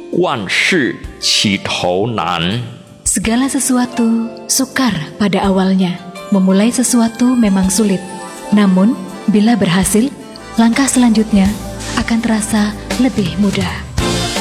万事起头难。 Segala sesuatu sukar pada awalnya. Memulai sesuatu memang sulit. Namun, bila berhasil, langkah selanjutnya akan terasa lebih mudah.